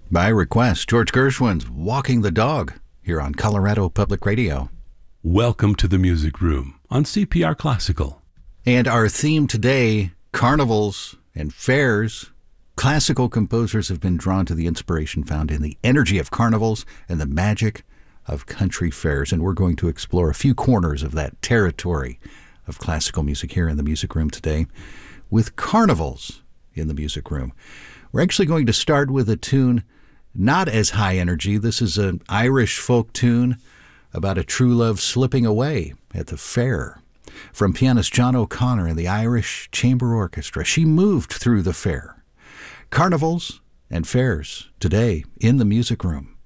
By request, George Gershwin's Walking the Dog here on Colorado Public Radio. Welcome to the Music Room on CPR Classical. And our theme today, carnivals and fairs. Classical composers have been drawn to the inspiration found in the energy of carnivals and the magic of country fairs. And we're going to explore a few corners of that territory of classical music here in the Music Room today with carnivals in the Music Room. We're actually going to start with a tune not as high energy. This is an Irish folk tune about a true love slipping away at the fair. From pianist John O'Connor and the Irish Chamber Orchestra, She Moved Through the Fair. Carnivals and fairs today in the Music Room.